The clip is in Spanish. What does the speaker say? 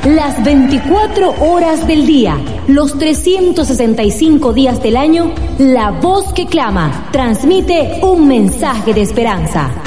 Las 24 horas del día, los 365 días del año, la voz que clama transmite un mensaje de esperanza.